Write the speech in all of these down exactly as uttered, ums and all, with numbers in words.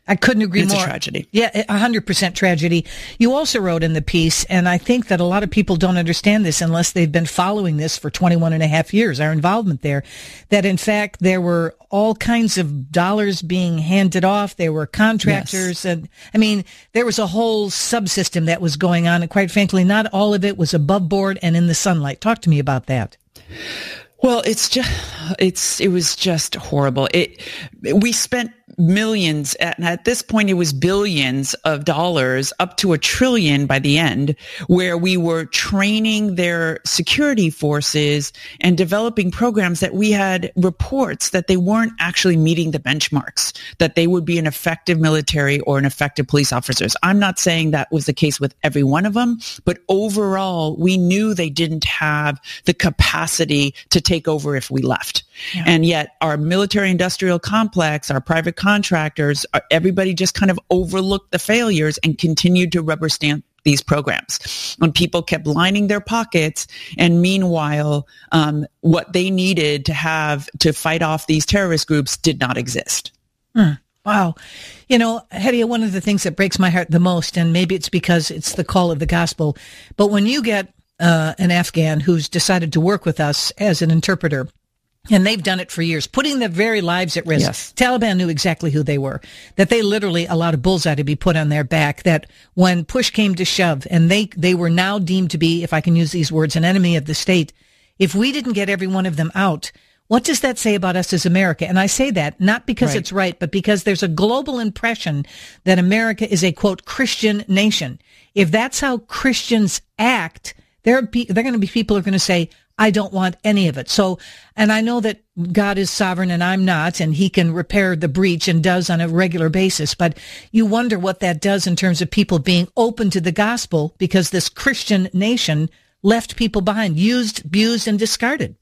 I couldn't agree it's more. It's a tragedy. Yeah, one hundred percent tragedy. You also wrote in the piece, and I think that a lot of people don't understand this unless they've been following this for twenty-one and a half years, our involvement there, that in fact there were all kinds of dollars being handed off. There were contractors. Yes. And I mean, there was a whole subsystem that was going on. And quite frankly, not all of it was above board and in the sunlight. Talk to me about that. Well, it's just, it's, it was just horrible. It, we spent millions, at, at this point it was billions of dollars, up to a trillion by the end, where we were training their security forces and developing programs that we had reports that they weren't actually meeting the benchmarks, that they would be an effective military or an effective police officers. I'm not saying that was the case with every one of them, but overall, we knew they didn't have the capacity to take over if we left. Yeah. And yet our military industrial complex, our private contractors, everybody just kind of overlooked the failures and continued to rubber stamp these programs. And people kept lining their pockets. And meanwhile, um, what they needed to have to fight off these terrorist groups did not exist. Hmm. Wow. You know, Hedia, one of the things that breaks my heart the most, and maybe it's because it's the call of the gospel, but when you get uh, an Afghan who's decided to work with us as an interpreter, and they've done it for years, putting their very lives at risk. Yes. Taliban knew exactly who they were, that they literally allowed a bullseye to be put on their back, that when push came to shove, and they, they were now deemed to be, if I can use these words, an enemy of the state. If we didn't get every one of them out, what does that say about us as America? And I say that not because right. it's right, but because there's a global impression that America is a, quote, Christian nation. If that's how Christians act, there are, there are going to be people who are going to say, I don't want any of it. So, and I know that God is sovereign and I'm not, and he can repair the breach and does on a regular basis. But you wonder what that does in terms of people being open to the gospel because this Christian nation left people behind, used, abused, and discarded.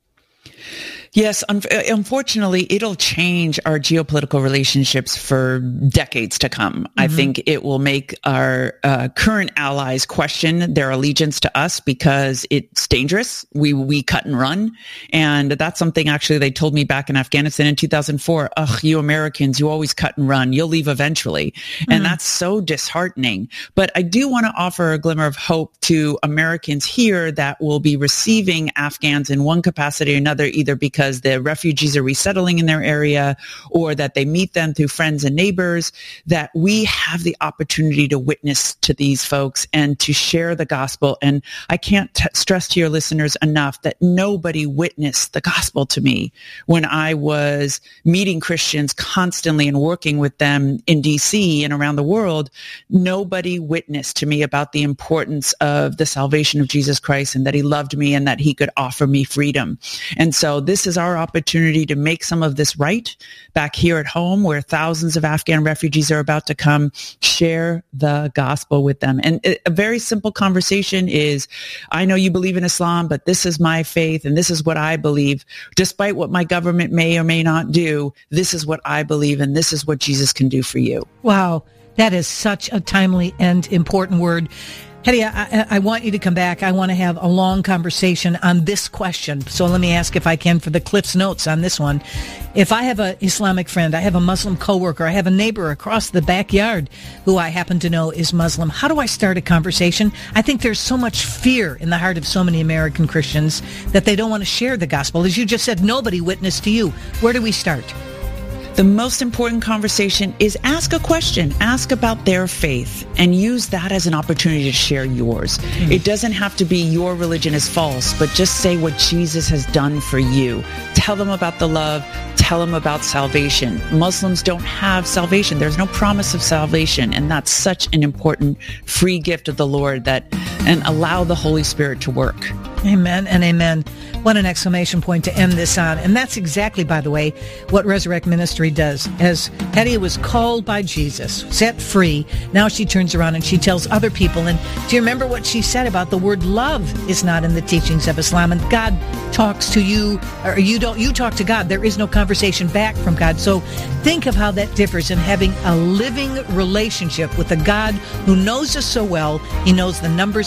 Yes, un- unfortunately, it'll change our geopolitical relationships for decades to come. Mm-hmm. I think it will make our uh, current allies question their allegiance to us because it's dangerous. We we cut and run. And that's something actually they told me back in Afghanistan in two thousand four. Ugh, you Americans, you always cut and run. You'll leave eventually. Mm-hmm. And that's so disheartening. But I do want to offer a glimmer of hope to Americans here that will be receiving Afghans in one capacity or another, either because because the refugees are resettling in their area or that they meet them through friends and neighbors, that we have the opportunity to witness to these folks and to share the gospel. And I can't t- stress to your listeners enough that nobody witnessed the gospel to me when I was meeting Christians constantly and working with them in D C and around the world. Nobody witnessed to me about the importance of the salvation of Jesus Christ and that he loved me and that he could offer me freedom. And so this is our opportunity to make some of this right back here at home where thousands of Afghan refugees are about to come. Share the gospel with them. And a very simple conversation is, I know you believe in Islam, but this is my faith and this is what I believe. Despite what my government may or may not do, this is what I believe and this is what Jesus can do for you. Wow. That is such a timely and important word. Hedia, I, I want you to come back. I want to have a long conversation on this question. So let me ask if I can for the Cliff's Notes on this one. If I have an Islamic friend, I have a Muslim coworker, I have a neighbor across the backyard who I happen to know is Muslim, how do I start a conversation? I think there's so much fear in the heart of so many American Christians that they don't want to share the gospel. As you just said, nobody witnessed to you. Where do we start? The most important conversation is ask a question, ask about their faith, and use that as an opportunity to share yours. Mm. It doesn't have to be your religion is false, but just say what Jesus has done for you. Tell them about the love. Tell them about salvation. Muslims don't have salvation. There's no promise of salvation, and that's such an important free gift of the Lord that, and allow the Holy Spirit to work. Amen and amen. What an exclamation point to end this on. And that's exactly, by the way, what Resurrect Ministry does. As Hedia was called by Jesus, set free, now she turns around and she tells other people. And do you remember what she said about the word love is not in the teachings of Islam? And God talks to you, or you don't, you talk to God. There is no conversation back from God. So think of how that differs in having a living relationship with a God who knows us so well. He knows the numbers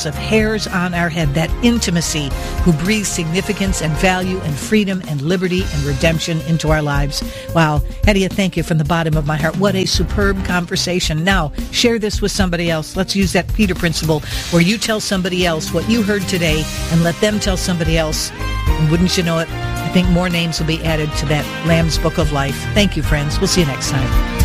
regardless of hairs on our head, that intimacy, who breathes significance and value and freedom and liberty and redemption into our lives. Wow. Hetty, thank you from the bottom of my heart. What a superb conversation. Now, share this with somebody else. Let's use that Peter principle where you tell somebody else what you heard today and let them tell somebody else. And wouldn't you know it, I think more names will be added to that Lamb's Book of Life. Thank you, friends. We'll see you next time.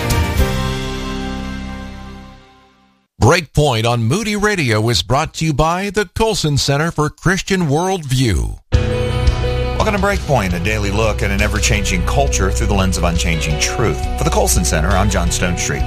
Breakpoint on Moody Radio is brought to you by the Colson Center for Christian Worldview. Welcome to Breakpoint, a daily look at an ever-changing culture through the lens of unchanging truth. For the Colson Center, I'm John Stonestreet.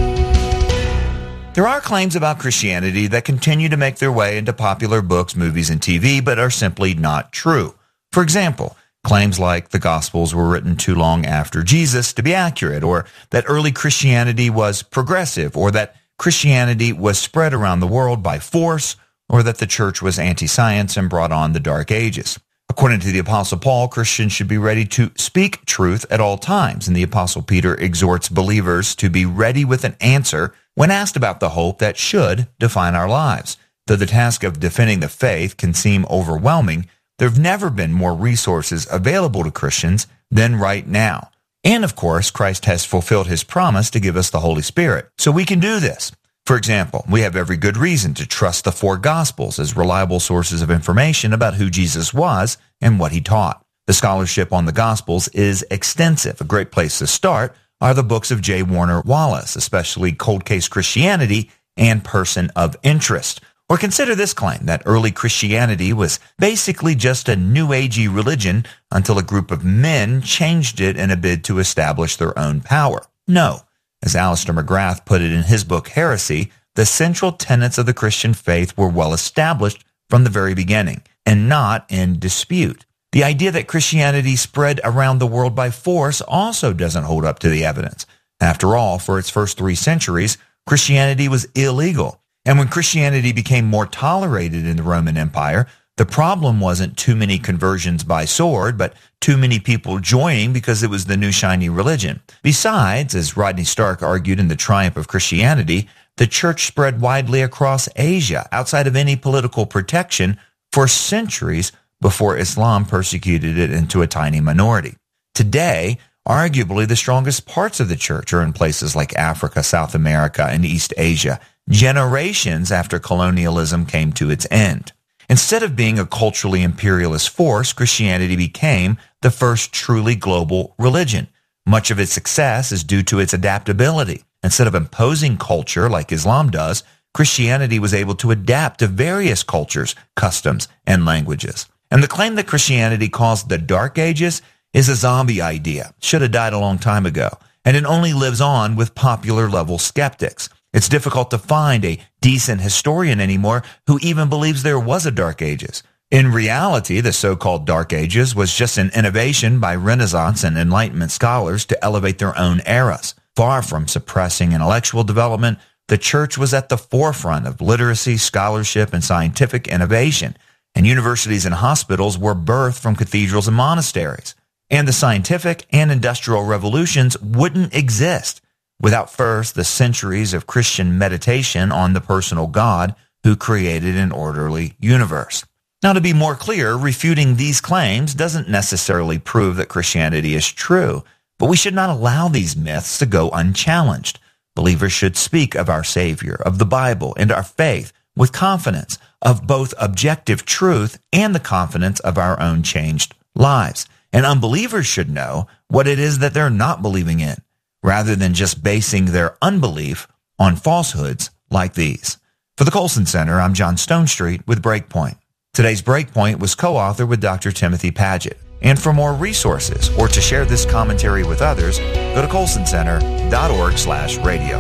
There are claims about Christianity that continue to make their way into popular books, movies, and T V, but are simply not true. For example, claims like the Gospels were written too long after Jesus to be accurate, or that early Christianity was progressive, or that Christianity was spread around the world by force, or that the church was anti-science and brought on the Dark Ages. According to the Apostle Paul, Christians should be ready to speak truth at all times, and the Apostle Peter exhorts believers to be ready with an answer when asked about the hope that should define our lives. Though the task of defending the faith can seem overwhelming, there have never been more resources available to Christians than right now. And of course, Christ has fulfilled his promise to give us the Holy Spirit, so we can do this. For example, we have every good reason to trust the four Gospels as reliable sources of information about who Jesus was and what he taught. The scholarship on the Gospels is extensive. A great place to start are the books of J. Warner Wallace, especially Cold Case Christianity and Person of Interest. Or consider this claim that early Christianity was basically just a New Agey religion until a group of men changed it in a bid to establish their own power. No. As Alistair McGrath put it in his book Heresy, the central tenets of the Christian faith were well established from the very beginning and not in dispute. The idea that Christianity spread around the world by force also doesn't hold up to the evidence. After all, for its first three centuries, Christianity was illegal. And when Christianity became more tolerated in the Roman Empire, the problem wasn't too many conversions by sword, but too many people joining because it was the new shiny religion. Besides, as Rodney Stark argued in The Triumph of Christianity, the church spread widely across Asia, outside of any political protection, for centuries before Islam persecuted it into a tiny minority. Today, arguably the strongest parts of the church are in places like Africa, South America, and East Asia, generations after colonialism came to its end. Instead of being a culturally imperialist force, Christianity became the first truly global religion. Much of its success is due to its adaptability. Instead of imposing culture like Islam does, Christianity was able to adapt to various cultures, customs, and languages. And the claim that Christianity caused the Dark Ages is a zombie idea. Should have died a long time ago. And it only lives on with popular level skeptics. It's difficult to find a decent historian anymore who even believes there was a Dark Ages. In reality, the so-called Dark Ages was just an innovation by Renaissance and Enlightenment scholars to elevate their own eras. Far from suppressing intellectual development, the church was at the forefront of literacy, scholarship, and scientific innovation, and universities and hospitals were birthed from cathedrals and monasteries. And the scientific and industrial revolutions wouldn't exist without first the centuries of Christian meditation on the personal God who created an orderly universe. Now, to be more clear, refuting these claims doesn't necessarily prove that Christianity is true, but we should not allow these myths to go unchallenged. Believers should speak of our Savior, of the Bible, and our faith with confidence of both objective truth and the confidence of our own changed lives. And unbelievers should know what it is that they're not believing in, rather than just basing their unbelief on falsehoods like these. For the Colson Center, I'm John Stonestreet with Breakpoint. Today's Breakpoint was co-authored with Doctor Timothy Paget. And for more resources or to share this commentary with others, go to colson center dot org slash radio.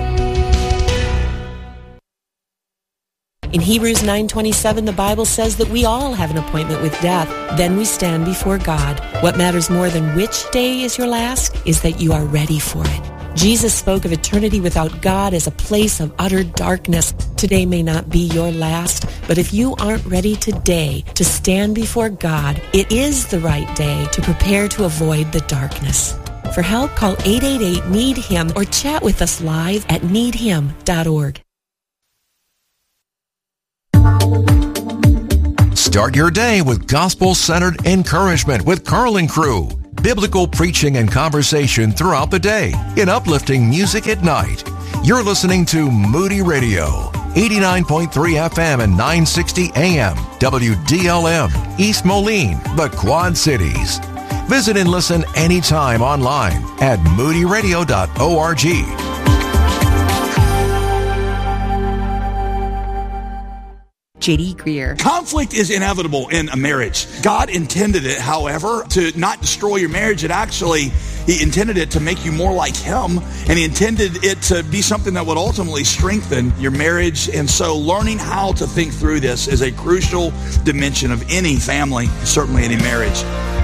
In Hebrews nine twenty-seven, the Bible says that we all have an appointment with death. Then we stand before God. What matters more than which day is your last is that you are ready for it. Jesus spoke of eternity without God as a place of utter darkness. Today may not be your last, but if you aren't ready today to stand before God, it is the right day to prepare to avoid the darkness. For help, call eight eight eight, need him or chat with us live at need him dot org. Start your day with gospel-centered encouragement with Carl and Crew. Biblical preaching and conversation throughout the day in uplifting music at night. You're listening to Moody Radio, eighty-nine point three F M and nine sixty A M, W D L M, East Moline, the Quad Cities. Visit and listen anytime online at moody radio dot org. J D Greer. Conflict is inevitable in a marriage. God intended it, however, to not destroy your marriage. It actually, He intended it to make you more like Him, and He intended it to be something that would ultimately strengthen your marriage. And so learning how to think through this is a crucial dimension of any family, certainly any marriage.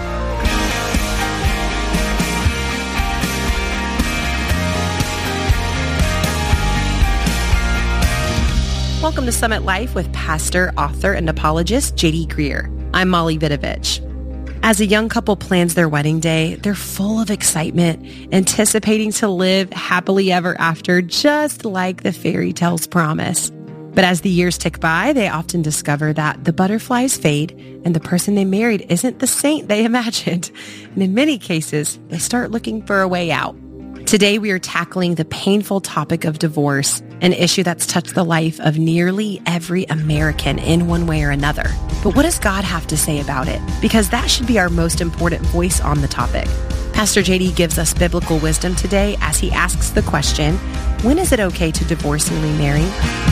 Welcome to Summit Life with pastor, author, and apologist J D Greer. I'm Molly Vidovich. As a young couple plans their wedding day, they're full of excitement, anticipating to live happily ever after, just like the fairy tales promise. But as the years tick by, they often discover that the butterflies fade and the person they married isn't the saint they imagined. And in many cases, they start looking for a way out. Today, we are tackling the painful topic of divorce, an issue that's touched the life of nearly every American in one way or another. But what does God have to say about it? Because that should be our most important voice on the topic. Pastor J D gives us biblical wisdom today as he asks the question, when is it okay to divorce and remarry?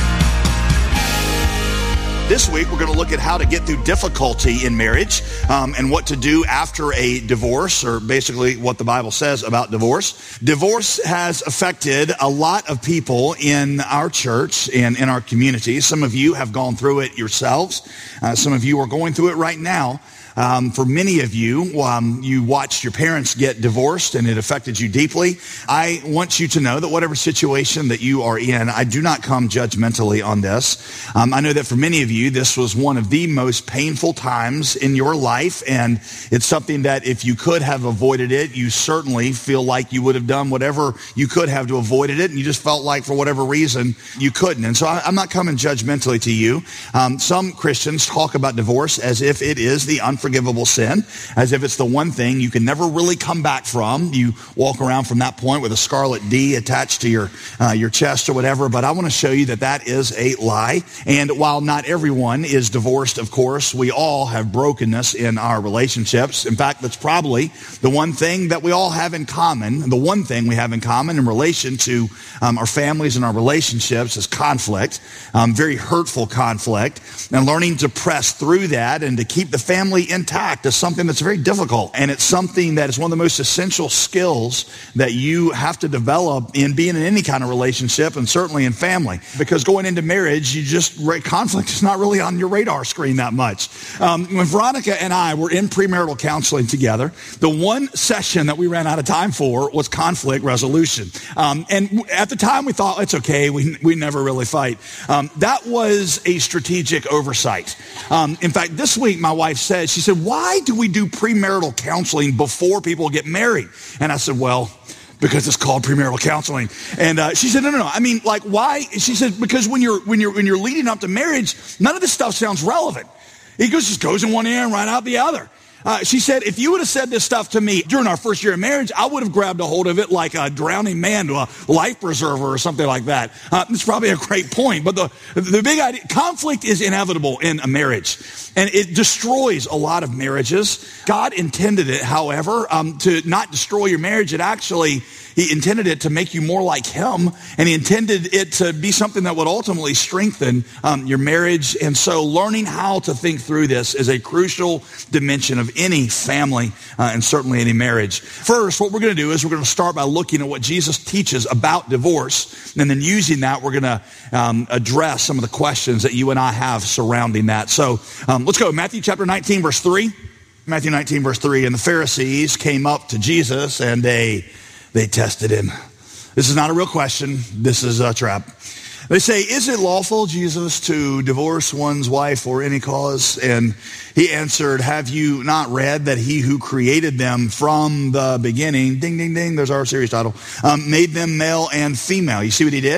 This week, we're going to look at how to get through difficulty in marriage um, and what to do after a divorce, or basically what the Bible says about divorce. Divorce has affected a lot of people in our church and in our community. Some of you have gone through it yourselves. Uh, some of you are going through it right now. Um, for many of you, um, you watched your parents get divorced and it affected you deeply. I want you to know that whatever situation that you are in, I do not come judgmentally on this. Um, I know that for many of you, this was one of the most painful times in your life, and it's something that if you could have avoided it, you certainly feel like you would have done whatever you could have to avoid it, and you just felt like for whatever reason you couldn't. And so I, I'm not coming judgmentally to you. Um, some Christians talk about divorce as if it is the unforgivable Unforgivable sin, as if it's the one thing you can never really come back from. You walk around from that point with a scarlet D attached to your uh, your chest or whatever. But I want to show you that that is a lie. And while not everyone is divorced, of course, we all have brokenness in our relationships. In fact, that's probably the one thing that we all have in common. The one thing we have in common in relation to um, our families and our relationships is conflict, um, very hurtful conflict, and learning to press through that and to keep the family intact is something that's very difficult. And it's something that is one of the most essential skills that you have to develop in being in any kind of relationship, and certainly in family. Because going into marriage, you just, conflict is not really on your radar screen that much. Um, when Veronica and I were in premarital counseling together, the one session that we ran out of time for was conflict resolution. Um, and at the time we thought, it's okay, we, we never really fight. Um, that was a strategic oversight. Um, in fact, this week my wife said, she said, why do we do premarital counseling before people get married? And I said, well, because it's called premarital counseling. And uh, she said, no, no, no. I mean, like, why? She said, because when you're when you're when you're leading up to marriage, none of this stuff sounds relevant. It goes just goes in one ear and right out the other. Uh, she said, if you would have said this stuff to me during our first year of marriage, I would have grabbed a hold of it like a drowning man to a life preserver or something like that. Uh, it's probably a great point. But the, the big idea, conflict is inevitable in a marriage, and it destroys a lot of marriages. God intended it, however, um, to not destroy your marriage. It actually, He intended it to make you more like Him, and He intended it to be something that would ultimately strengthen um, your marriage. And so learning how to think through this is a crucial dimension of any family uh, and certainly any marriage. First, what we're going to do is we're going to start by looking at what Jesus teaches about divorce, and then using that, we're going to um, address some of the questions that you and I have surrounding that. So um, let's go. Matthew chapter nineteen, verse three. Matthew nineteen, verse three. And the Pharisees came up to Jesus, and they they tested Him. This is not a real question. This is a trap. They say, is it lawful, Jesus, to divorce one's wife for any cause? And He answered, have you not read that He who created them from the beginning, ding, ding, ding, there's our series title, um, made them male and female? You see what He did?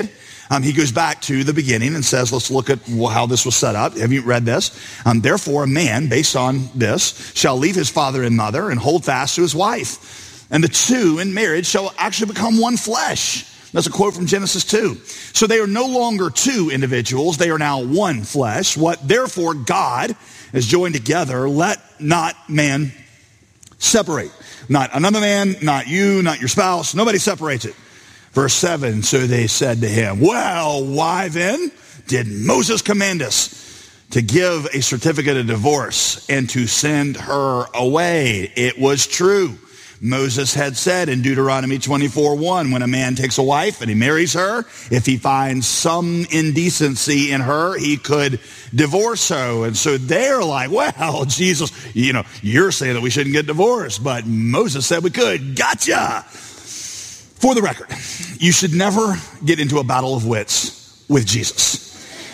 Um, he goes back to the beginning and says, let's look at how this was set up. Have you read this? Um, Therefore, a man, based on this, shall leave his father and mother and hold fast to his wife. And the two in marriage shall actually become one flesh. That's a quote from Genesis two. So they are no longer two individuals. They are now one flesh. What therefore God has joined together, let not man separate. Not another man, not you, not your spouse. Nobody separates it. Verse seven, so they said to him, well, why then did Moses command us to give a certificate of divorce and to send her away? It was true. Moses had said in Deuteronomy twenty-four one, when a man takes a wife and he marries her, if he finds some indecency in her, he could divorce her. And so they're like, well, Jesus, you know, you're saying that we shouldn't get divorced, but Moses said we could. Gotcha. For the record, you should never get into a battle of wits with Jesus,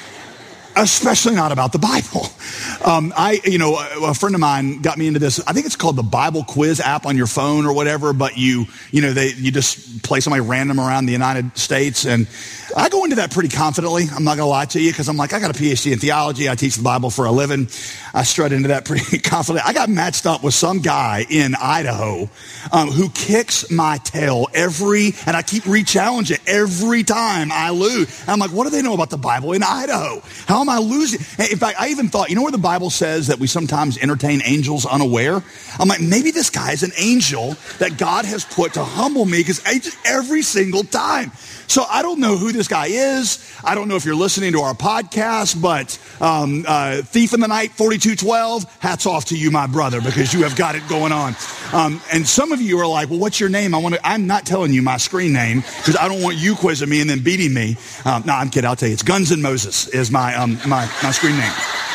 especially not about the Bible. Um, I, you know, a, a friend of mine got me into this. I think it's called the Bible Quiz app on your phone or whatever. But you, you know, they you just play somebody random around the United States, and I go into that pretty confidently. I'm not gonna lie to you because I'm like, I got a P H D in theology. I teach the Bible for a living. I strut into that pretty confidently. I got matched up with some guy in Idaho um, who kicks my tail every, and I keep re-challenging it every time I lose. And I'm like, what do they know about the Bible in Idaho? How am I losing? In fact, I even thought, you know where the Bible says that we sometimes entertain angels unaware? I'm like, maybe this guy is an angel that God has put to humble me because every single time. So I don't know who this guy is. I don't know if you're listening to our podcast, but um, uh, Thief in the Night forty-two twelve, hats off to you, my brother, because you have got it going on. Um, and some of you are like, well, what's your name? I want to. I'm not telling you my screen name because I don't want you quizzing me and then beating me. Um, no, I'm kidding. I'll tell you. It's Guns N' Moses is my um, my my screen name.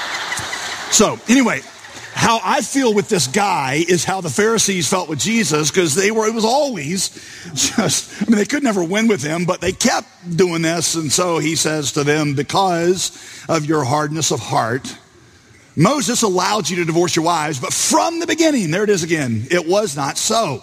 So anyway, how I feel with this guy is how the Pharisees felt with Jesus, because they were, it was always just, I mean, they could never win with him, but they kept doing this. And so he says to them, because of your hardness of heart, Moses allowed you to divorce your wives, but from the beginning, there it is again, it was not so.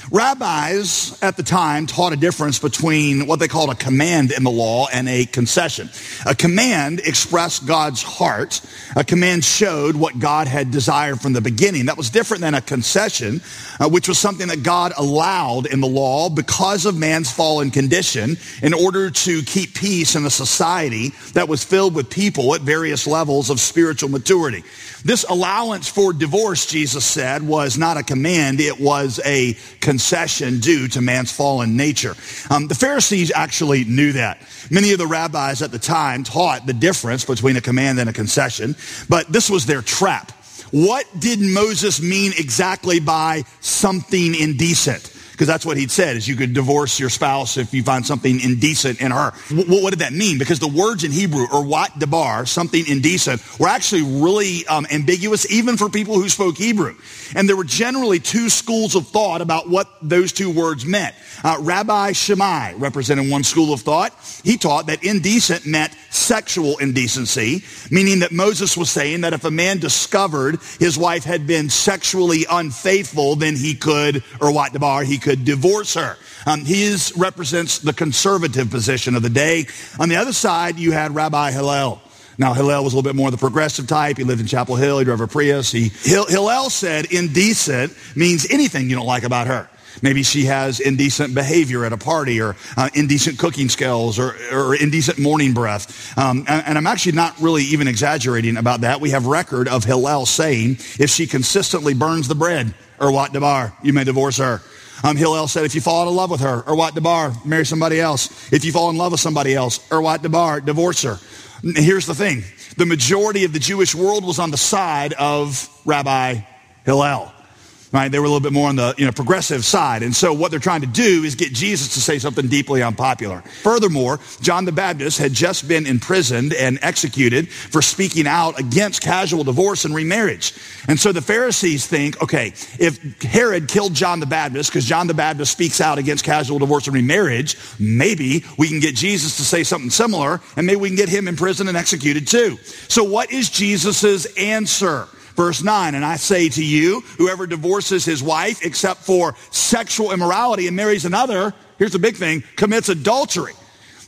Rabbis at the time taught a difference between what they called a command in the law and a concession. A command expressed God's heart. A command showed what God had desired from the beginning. That was different than a concession, uh, which was something that God allowed in the law because of man's fallen condition in order to keep peace in a society that was filled with people at various levels of spiritual maturity. This allowance for divorce, Jesus said, was not a command. It was a concession due to man's fallen nature. Um, the Pharisees actually knew that. Many of the rabbis at the time taught the difference between a command and a concession, but this was their trap. What did Moses mean exactly by something indecent? Because that's what he'd said, is you could divorce your spouse if you find something indecent in her. W- what did that mean? Because the words in Hebrew, or wat debar, something indecent, were actually really um, ambiguous, even for people who spoke Hebrew. And there were generally two schools of thought about what those two words meant. Uh, Rabbi Shammai represented one school of thought. He taught that indecent meant sexual indecency, meaning that Moses was saying that if a man discovered his wife had been sexually unfaithful, then he could, or wat debar, he could divorce her. Um, his represents the conservative position of the day. On the other side, you had Rabbi Hillel. Now, Hillel was a little bit more the progressive type. He lived in Chapel Hill. He drove a Prius. He, Hillel said indecent means anything you don't like about her. Maybe she has indecent behavior at a party, or uh, indecent cooking skills, or, or indecent morning breath. Um, and, and I'm actually not really even exaggerating about that. We have record of Hillel saying, if she consistently burns the bread, or wat debar, you may divorce her. Um, Hillel said, if you fall out of love with her, or wat debar, marry somebody else. If you fall in love with somebody else, or wat debar, divorce her. Here's the thing. The majority of the Jewish world was on the side of Rabbi Hillel. Right? They were a little bit more on the you know progressive side. And so what they're trying to do is get Jesus to say something deeply unpopular. Furthermore, John the Baptist had just been imprisoned and executed for speaking out against casual divorce and remarriage. And so the Pharisees think, okay, if Herod killed John the Baptist because John the Baptist speaks out against casual divorce and remarriage, maybe we can get Jesus to say something similar, and maybe we can get him imprisoned and executed too. So what is Jesus's answer? Verse nine, and I say to you, whoever divorces his wife except for sexual immorality and marries another, here's the big thing, commits adultery.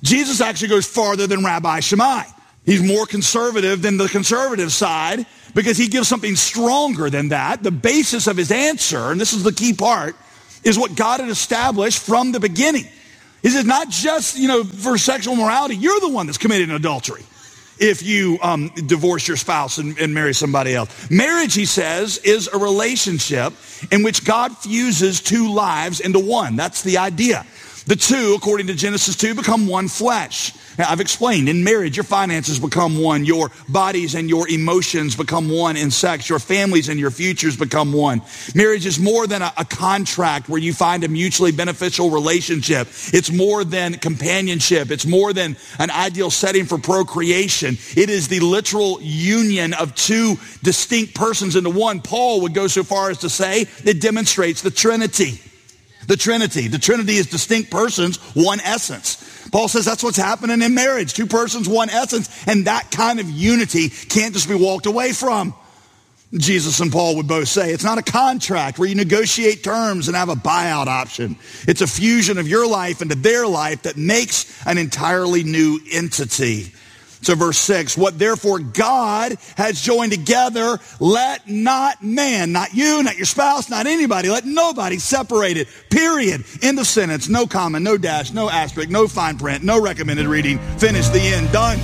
Jesus actually goes farther than Rabbi Shammai. He's more conservative than the conservative side because he gives something stronger than that. The basis of his answer, and this is the key part, is what God had established from the beginning. He says, not just, you know, for sexual morality, you're the one that's committed an adultery if you um, divorce your spouse and, and marry somebody else. Marriage, he says, is a relationship in which God fuses two lives into one. That's the idea. The two, according to Genesis two, become one flesh. Now, I've explained, in marriage, your finances become one. Your bodies and your emotions become one in sex. Your families and your futures become one. Marriage is more than a, a contract where you find a mutually beneficial relationship. It's more than companionship. It's more than an ideal setting for procreation. It is the literal union of two distinct persons into one. Paul would go so far as to say it demonstrates the Trinity. The Trinity. The Trinity is distinct persons, one essence. Paul says that's what's happening in marriage. Two persons, one essence. And that kind of unity can't just be walked away from. Jesus and Paul would both say it's not a contract where you negotiate terms and have a buyout option. It's a fusion of your life into their life that makes an entirely new entity. So verse six, what therefore God has joined together, let not man, not you, not your spouse, not anybody, let nobody separate it, period. End of sentence, no comma, no dash, no asterisk, no fine print, no recommended reading, finish, the end, done.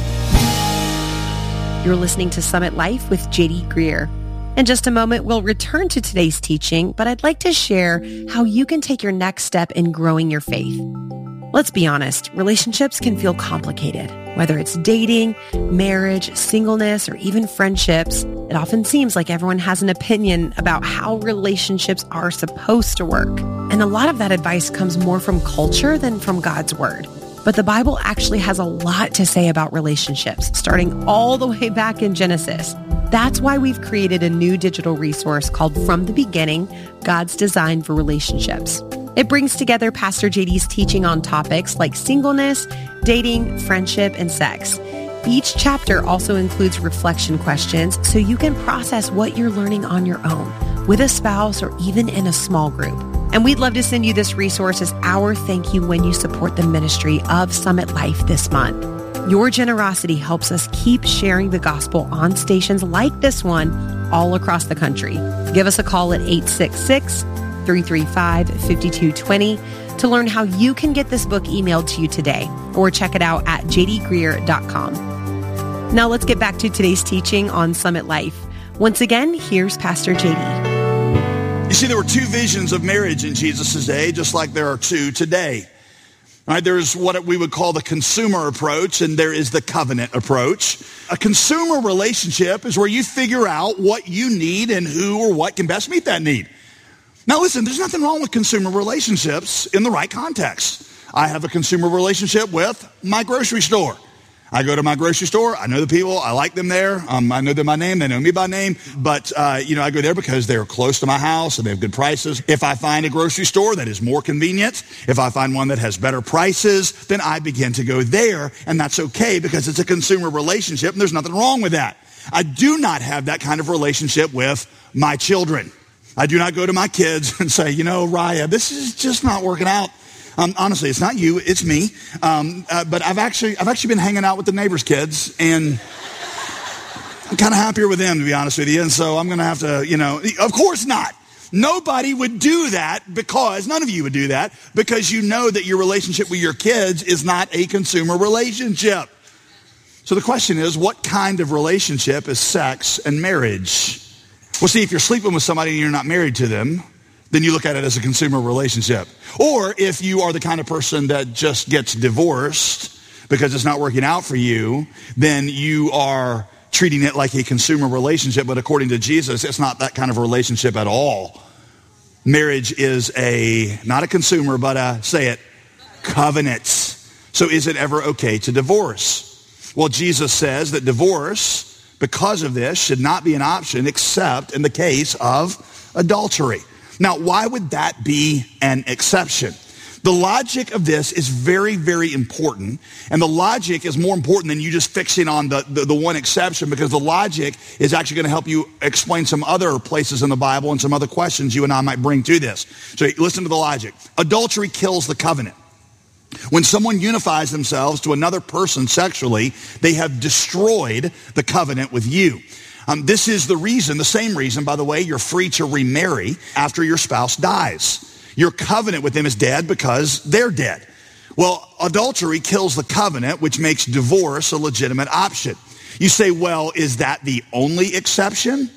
You're listening to Summit Life with J D Greer. In just a moment, we'll return to today's teaching, but I'd like to share how you can take your next step in growing your faith. Let's be honest, relationships can feel complicated. Whether it's dating, marriage, singleness, or even friendships, it often seems like everyone has an opinion about how relationships are supposed to work. And a lot of that advice comes more from culture than from God's word. But the Bible actually has a lot to say about relationships, starting all the way back in Genesis. That's why we've created a new digital resource called From the Beginning, God's Design for Relationships. It brings together Pastor J D's teaching on topics like singleness, dating, friendship, and sex. Each chapter also includes reflection questions so you can process what you're learning on your own, with a spouse, or even in a small group. And we'd love to send you this resource as our thank you when you support the ministry of Summit Life this month. Your generosity helps us keep sharing the gospel on stations like this one all across the country. Give us a call at eight six six, three three five, five two two zero to learn how you can get this book emailed to you today, or check it out at j d greer dot com. Now let's get back to today's teaching on Summit Life. Once again, here's Pastor J D. You see, there were two visions of marriage in Jesus' day, just like there are two today. All right, there's what we would call the consumer approach, and there is the covenant approach. A consumer relationship is where you figure out what you need and who or what can best meet that need. Now listen, there's nothing wrong with consumer relationships in the right context. I have a consumer relationship with my grocery store. I go to my grocery store. I know the people. I like them there. Um, I know them by name. They know me by name. But, uh, you know, I go there because they're close to my house and they have good prices. If I find a grocery store that is more convenient, if I find one that has better prices, then I begin to go there. And that's okay because it's a consumer relationship and there's nothing wrong with that. I do not have that kind of relationship with my children. I do not go to my kids and say, you know, Raya, this is just not working out. Um, honestly, it's not you, it's me. Um, uh, but I've actually, I've actually been hanging out with the neighbors' kids, and I'm kind of happier with them, to be honest with you. And so I'm going to have to, you know, of course not. Nobody would do that because, none of you would do that, because you know that your relationship with your kids is not a consumer relationship. So the question is, what kind of relationship is sex and marriage? Well, see, if you're sleeping with somebody and you're not married to them, then you look at it as a consumer relationship. Or if you are the kind of person that just gets divorced because it's not working out for you, then you are treating it like a consumer relationship. But according to Jesus, it's not that kind of relationship at all. Marriage is a, not a consumer, but a, say it, covenant. So is it ever okay to divorce? Well, Jesus says that divorce, because of this, should not be an option except in the case of adultery. Now, why would that be an exception? The logic of this is very, very important. And the logic is more important than you just fixing on the, the, the one exception, because the logic is actually going to help you explain some other places in the Bible and some other questions you and I might bring to this. So listen to the logic. Adultery kills the covenant. When someone unifies themselves to another person sexually, they have destroyed the covenant with you. Um, this is the reason, the same reason, by the way, you're free to remarry after your spouse dies. Your covenant with them is dead because they're dead. Well, adultery kills the covenant, which makes divorce a legitimate option. You say, well, is that the only exception?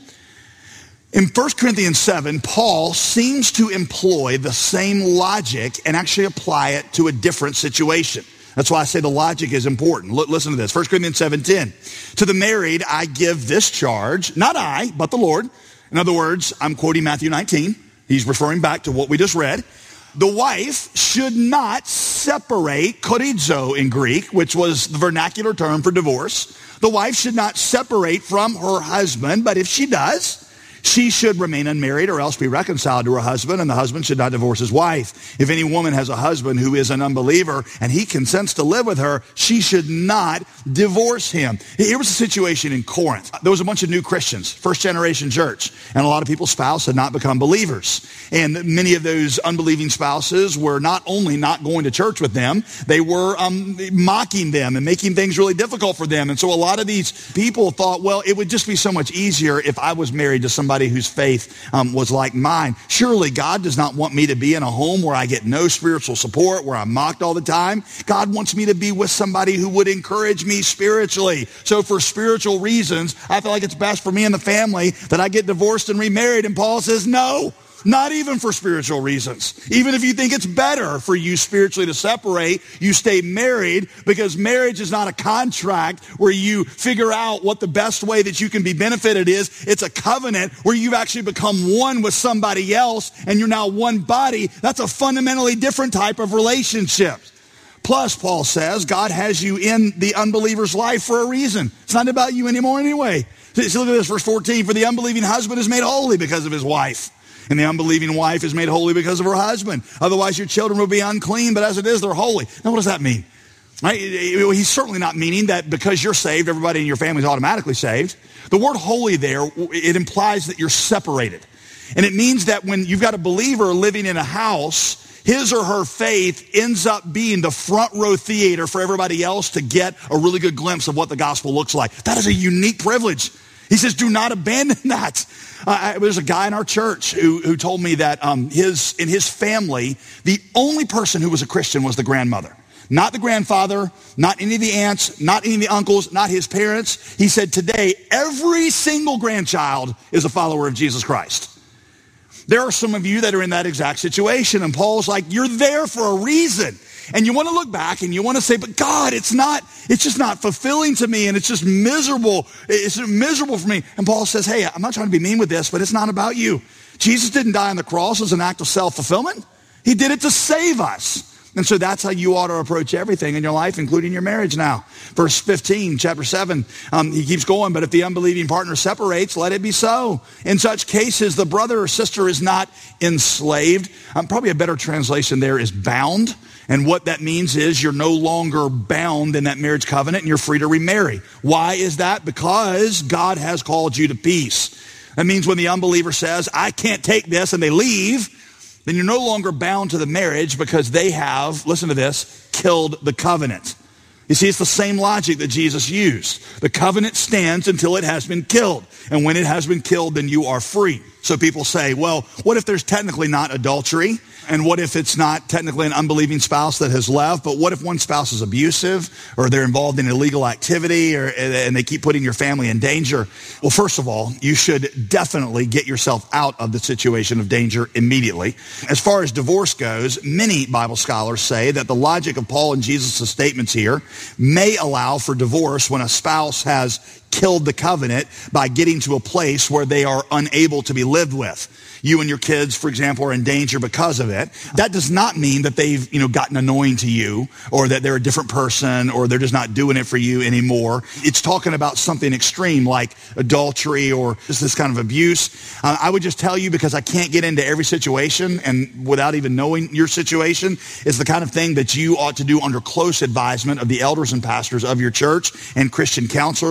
In First Corinthians seven, Paul seems to employ the same logic and actually apply it to a different situation. That's why I say the logic is important. L- listen to this. First Corinthians seven ten. To the married, I give this charge, not I, but the Lord. In other words, I'm quoting Matthew nineteen. He's referring back to what we just read. The wife should not separate, chorizo in Greek, which was the vernacular term for divorce. The wife should not separate from her husband, but if she does, she should remain unmarried or else be reconciled to her husband, and the husband should not divorce his wife. If any woman has a husband who is an unbeliever and he consents to live with her, she should not divorce him. Here was the situation in Corinth. There was a bunch of new Christians, first generation church, and a lot of people's spouses had not become believers. And many of those unbelieving spouses were not only not going to church with them, they were um, mocking them and making things really difficult for them. And so a lot of these people thought, well, it would just be so much easier if I was married to somebody whose faith um, was like mine. Surely God does not want me to be in a home where I get no spiritual support, where I'm mocked all the time. God wants me to be with somebody who would encourage me spiritually. So for spiritual reasons, I feel like it's best for me and the family that I get divorced and remarried. And Paul says, no. Not even for spiritual reasons. Even if you think it's better for you spiritually to separate, you stay married, because marriage is not a contract where you figure out what the best way that you can be benefited is. It's a covenant where you've actually become one with somebody else and you're now one body. That's a fundamentally different type of relationship. Plus, Paul says, God has you in the unbeliever's life for a reason. It's not about you anymore anyway. So look at this, verse fourteen. For the unbelieving husband is made holy because of his wife, and the unbelieving wife is made holy because of her husband. Otherwise, your children will be unclean, but as it is, they're holy. Now, what does that mean? Right? He's certainly not meaning that because you're saved, everybody in your family is automatically saved. The word holy there, it implies that you're separated. And it means that when you've got a believer living in a house, his or her faith ends up being the front row theater for everybody else to get a really good glimpse of what the gospel looks like. That is a unique privilege. He says, do not abandon that. Uh, there's a guy in our church who, who told me that um, his in his family, the only person who was a Christian was the grandmother. Not the grandfather, not any of the aunts, not any of the uncles, not his parents. He said today, every single grandchild is a follower of Jesus Christ. There are some of you that are in that exact situation, and Paul's like, you're there for a reason. And you want to look back and you want to say, but God, it's not, it's just not fulfilling to me, and it's just miserable. It's miserable for me. And Paul says, hey, I'm not trying to be mean with this, but it's not about you. Jesus didn't die on the cross as an act of self-fulfillment. He did it to save us. And so that's how you ought to approach everything in your life, including your marriage now. Verse fifteen, chapter seven, um, he keeps going, but if the unbelieving partner separates, let it be so. In such cases, the brother or sister is not enslaved. Um, probably a better translation there is bound. And what that means is you're no longer bound in that marriage covenant and you're free to remarry. Why is that? Because God has called you to peace. That means when the unbeliever says, I can't take this, and they leave, then you're no longer bound to the marriage because they have, listen to this, killed the covenant. You see, it's the same logic that Jesus used. The covenant stands until it has been killed. And when it has been killed, then you are free. So people say, well, what if there's technically not adultery? And what if it's not technically an unbelieving spouse that has left? But what if one spouse is abusive, or they're involved in illegal activity, or and they keep putting your family in danger? Well, first of all, you should definitely get yourself out of the situation of danger immediately. As far as divorce goes, many Bible scholars say that the logic of Paul and Jesus' statements here may allow for divorce when a spouse has killed the covenant by getting to a place where they are unable to be lived with. You and your kids, for example, are in danger because of it. That does not mean that they've, you know, gotten annoying to you, or that they're a different person, or they're just not doing it for you anymore. It's talking about something extreme like adultery or just this kind of abuse. Uh, I would just tell you, because I can't get into every situation and without even knowing your situation, is the kind of thing that you ought to do under close advisement of the elders and pastors of your church and Christian counselors. That's why God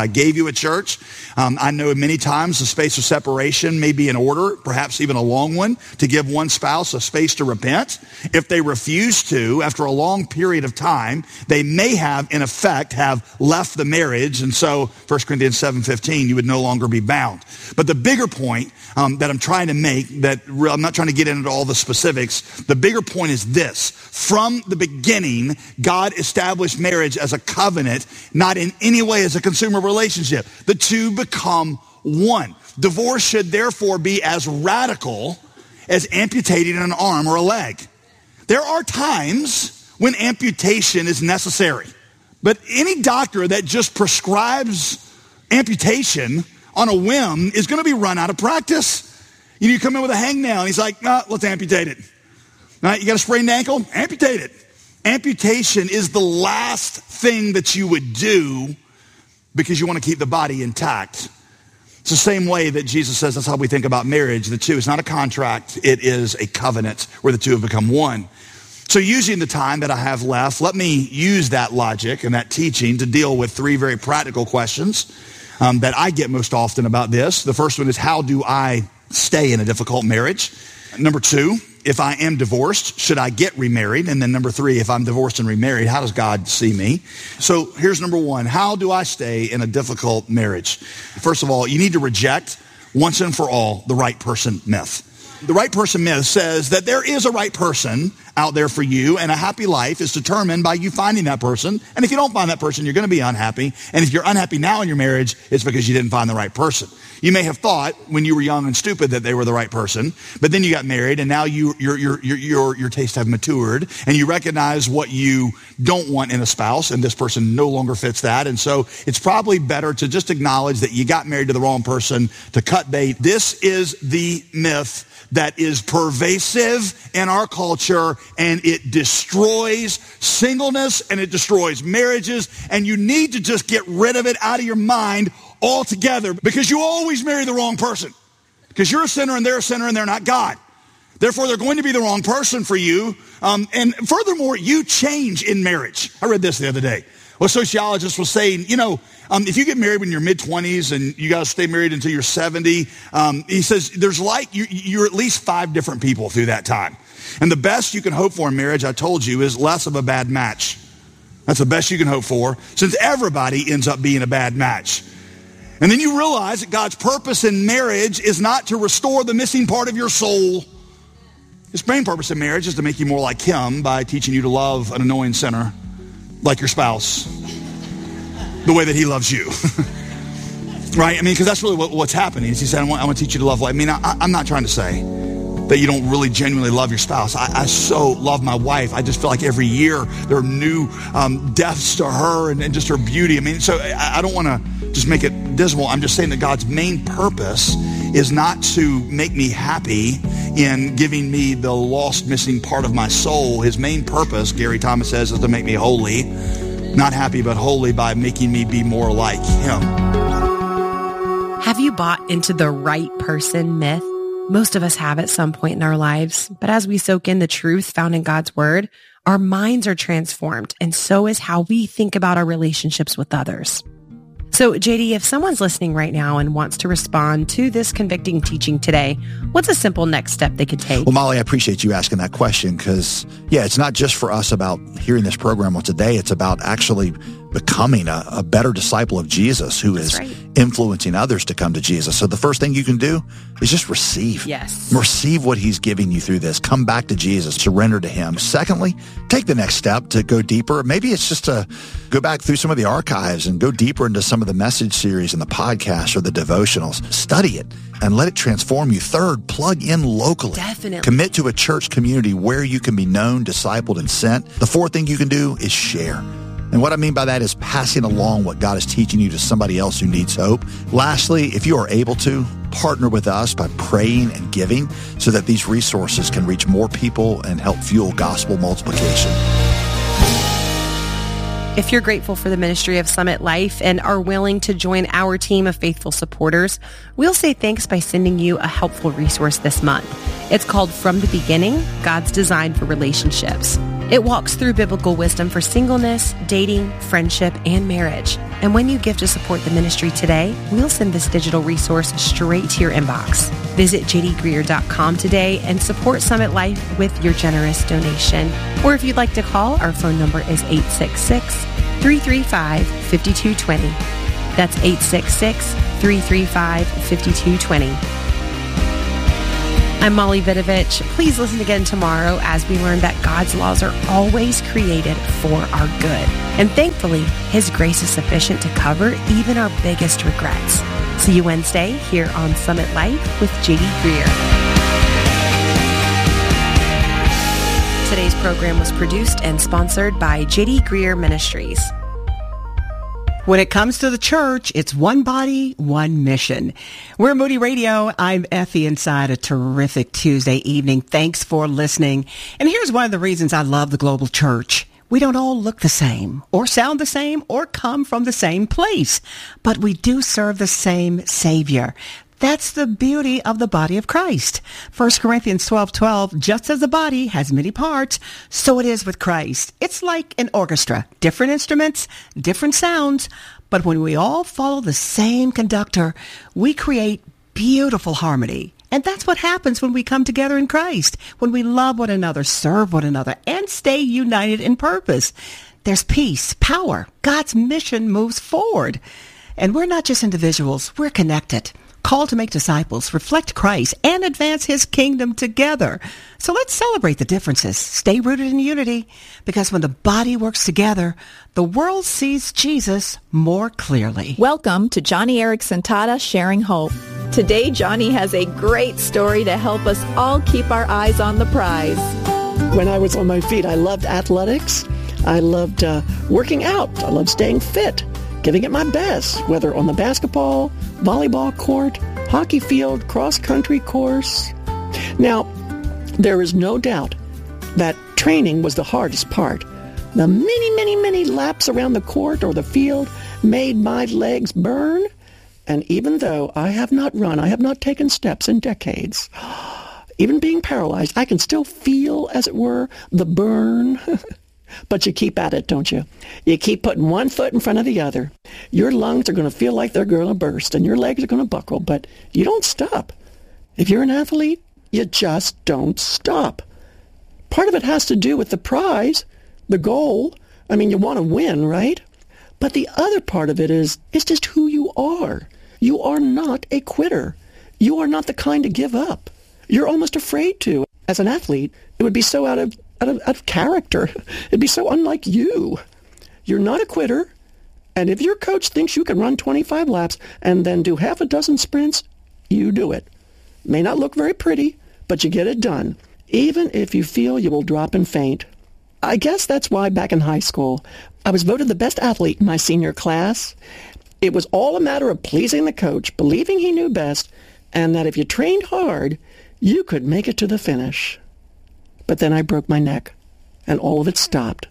God gave you a church. Um, I know many times the space of separation may be in order, perhaps even a long one, to give one spouse a space to repent. If they refuse to, after a long period of time, they may have, in effect, have left the marriage. And so, First Corinthians seven fifteen, you would no longer be bound. But the bigger point um, that I'm trying to make, that I'm not trying to get into all the specifics, the bigger point is this. From the beginning, God established marriage as a covenant, not in any way as a consumer relationship. The two become one. Divorce should therefore be as radical as amputating an arm or a leg. There are times when amputation is necessary, but any doctor that just prescribes amputation on a whim is going to be run out of practice. You know, you come in with a hangnail and he's like, nah, let's amputate it. Now, you got a sprained ankle? Amputate it. Amputation is the last thing that you would do because you want to keep the body intact. It's the same way that Jesus says that's how we think about marriage. The two is not a contract. It is a covenant where the two have become one. So using the time that I have left, let me use that logic and that teaching to deal with three very practical questions um, that I get most often about this. The first one is, how do I stay in a difficult marriage? Number two, if I am divorced, should I get remarried? And then number three, if I'm divorced and remarried, how does God see me? So here's number one. How do I stay in a difficult marriage? First of all, you need to reject once and for all the right person myth. The right person myth says that there is a right person out there for you, and a happy life is determined by you finding that person. And if you don't find that person, you're going to be unhappy. And if you're unhappy now in your marriage, it's because you didn't find the right person. You may have thought when you were young and stupid that they were the right person, but then you got married, and now you, your, your, your, your, your tastes have matured, and you recognize what you don't want in a spouse, and this person no longer fits that. And so it's probably better to just acknowledge that you got married to the wrong person, to cut bait. This is the myth that is pervasive in our culture, and it destroys singleness and it destroys marriages, and you need to just get rid of it out of your mind altogether, because you always marry the wrong person, because you're a sinner and they're a sinner and they're not God. Therefore, they're going to be the wrong person for you. Um, and furthermore, you change in marriage. I read this the other day. Well, a sociologist was saying, you know, um, if you get married when you're mid-twenties and you got to stay married until you're seventy, um, he says there's like, you, you're at least five different people through that time. And the best you can hope for in marriage, I told you, is less of a bad match. That's the best you can hope for, since everybody ends up being a bad match. And then you realize that God's purpose in marriage is not to restore the missing part of your soul. His main purpose in marriage is to make you more like him by teaching you to love an annoying sinner like your spouse, the way that he loves you. Right? I mean, because that's really what, what's happening. Is he said, I want, I want to teach you to love life. I mean, I, I'm not trying to say that you don't really genuinely love your spouse. I, I so love my wife. I just feel like every year there are new um, deaths to her and, and just her beauty. I mean, so I, I don't want to just make it dismal. I'm just saying that God's main purpose is not to make me happy in giving me the lost, missing part of my soul. His main purpose, Gary Thomas says, is to make me holy. Not happy, but holy by making me be more like him. Have you bought into the right person myth? Most of us have at some point in our lives, but as we soak in the truth found in God's word, our minds are transformed, and so is how we think about our relationships with others. So, J D, if someone's listening right now and wants to respond to this convicting teaching today, what's a simple next step they could take? Well, Molly, I appreciate you asking that question because, yeah, it's not just for us about hearing this program on today. It's about actually becoming a, a better disciple of Jesus who That's is right. influencing others to come to Jesus. So the first thing you can do is just receive. Yes. Receive what he's giving you through this. Come back to Jesus. Surrender to him. Secondly, take the next step to go deeper. Maybe it's just to go back through some of the archives and go deeper into some of the message series and the podcasts or the devotionals. Study it and let it transform you. Third, plug in locally. Definitely. Commit to a church community where you can be known, discipled, and sent. The fourth thing you can do is share. And what I mean by that is passing along what God is teaching you to somebody else who needs hope. Lastly, if you are able to, partner with us by praying and giving so that these resources can reach more people and help fuel gospel multiplication. If you're grateful for the ministry of Summit Life and are willing to join our team of faithful supporters, we'll say thanks by sending you a helpful resource this month. It's called From the Beginning, God's Design for Relationships. It walks through biblical wisdom for singleness, dating, friendship, and marriage. And when you give to support the ministry today, we'll send this digital resource straight to your inbox. Visit j d greer dot com today and support Summit Life with your generous donation. Or if you'd like to call, our phone number is eight six six, three three five, five two two zero. That's eight six six, three three five, five two two zero. I'm Molly Vidovich. Please listen again tomorrow as we learn that God's laws are always created for our good. And thankfully, His grace is sufficient to cover even our biggest regrets. See you Wednesday here on Summit Life with J D Greer. Today's program was produced and sponsored by J D Greer Ministries. When it comes to the church, it's one body, one mission. We're Moody Radio. I'm Effie inside a terrific Tuesday evening. Thanks for listening. And here's one of the reasons I love the global church. We don't all look the same, or sound the same, or come from the same place, but we do serve the same Savior. That's the beauty of the body of Christ. First Corinthians twelve twelve, just as the body has many parts, so it is with Christ. It's like an orchestra, different instruments, different sounds, but when we all follow the same conductor, we create beautiful harmony. And that's what happens when we come together in Christ, when we love one another, serve one another, and stay united in purpose. There's peace, power. God's mission moves forward. And we're not just individuals, we're connected. Called to make disciples, reflect Christ, and advance His kingdom together. So let's celebrate the differences, stay rooted in unity, because when the body works together, the world sees Jesus more clearly. Welcome to Johnny Erickson Tata Sharing Hope. Today, Johnny has a great story to help us all keep our eyes on the prize. When I was on my feet, I loved athletics. I loved uh, working out. I loved staying fit, giving it my best, whether on the basketball, volleyball court, hockey field, cross-country course. Now, there is no doubt that training was the hardest part. The many, many, many laps around the court or the field made my legs burn. And even though I have not run, I have not taken steps in decades, even being paralyzed, I can still feel, as it were, the burn. But you keep at it, don't you? You keep putting one foot in front of the other. Your lungs are going to feel like they're going to burst, and your legs are going to buckle, but you don't stop. If you're an athlete, you just don't stop. Part of it has to do with the prize, the goal. I mean, you want to win, right? But the other part of it is, it's just who you are. You are not a quitter. You are not the kind to give up. You're almost afraid to. As an athlete, it would be so out of Out of, out of character. It'd be so unlike you. You're not a quitter, and if your coach thinks you can run twenty-five laps and then do half a dozen sprints, you do it. May not look very pretty, but you get it done, even if you feel you will drop and faint. I guess that's why back in high school, I was voted the best athlete in my senior class. It was all a matter of pleasing the coach, believing he knew best, and that if you trained hard, you could make it to the finish. But then I broke my neck, and all of it stopped.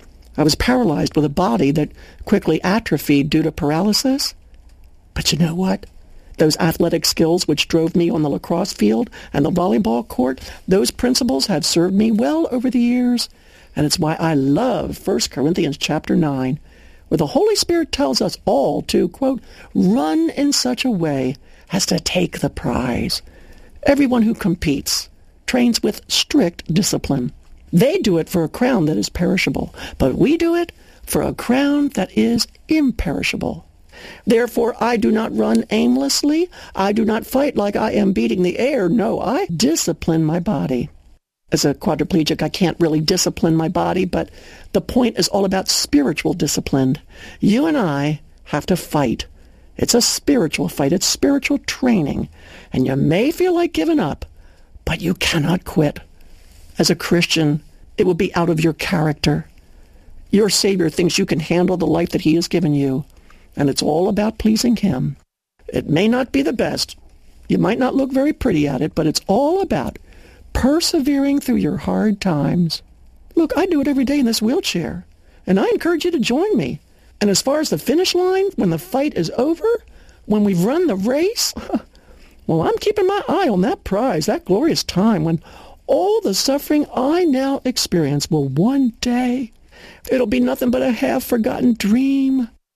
I was paralyzed with a body that quickly atrophied due to paralysis. But you know what? Those athletic skills which drove me on the lacrosse field and the volleyball court, those principles have served me well over the years, and it's why I love First Corinthians chapter nine, where the Holy Spirit tells us all to, quote, run in such a way as to take the prize. Everyone who competes trains with strict discipline. They do it for a crown that is perishable, but we do it for a crown that is imperishable. Therefore, I do not run aimlessly. I do not fight like I am beating the air. No, I discipline my body. As a quadriplegic, I can't really discipline my body, but the point is all about spiritual discipline. You and I have to fight. It's a spiritual fight. It's spiritual training. And you may feel like giving up, but you cannot quit. As a Christian, it will be out of your character. Your Savior thinks you can handle the life that He has given you, and it's all about pleasing Him. It may not be the best. You might not look very pretty at it, but it's all about persevering through your hard times. Look, I do it every day in this wheelchair, and I encourage you to join me. And as far as the finish line, when the fight is over, when we've run the race, well, I'm keeping my eye on that prize, that glorious time when all the suffering I now experience will one day, it'll be nothing but a half-forgotten dream.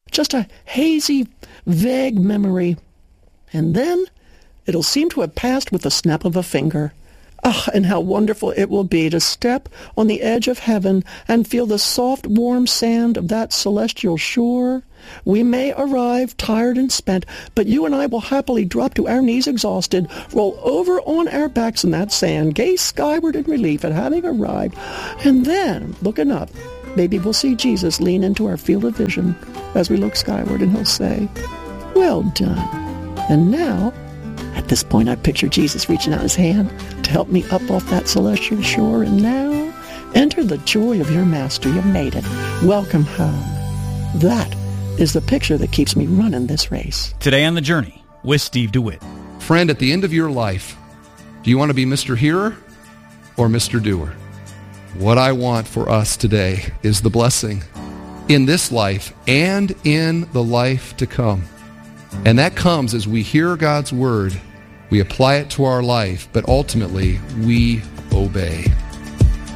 just a hazy, vague memory. And then it'll seem to have passed with the snap of a finger. Ah, and how wonderful it will be to step on the edge of heaven and feel the soft, warm sand of that celestial shore. We may arrive tired and spent, but you and I will happily drop to our knees exhausted, roll over on our backs in that sand, gaze skyward in relief at having arrived, and then, looking up, maybe we'll see Jesus lean into our field of vision as we look skyward, and he'll say, "Well done." And now, at this point, I picture Jesus reaching out his hand to help me up off that celestial shore. And now, enter the joy of your master. You've made it. Welcome home. That is the picture that keeps me running this race. Today on The Journey with Steve DeWitt. Friend, at the end of your life, do you want to be Mister Hearer or Mister Doer? What I want for us today is the blessing in this life and in the life to come. And that comes as we hear God's word, we apply it to our life, but ultimately we obey.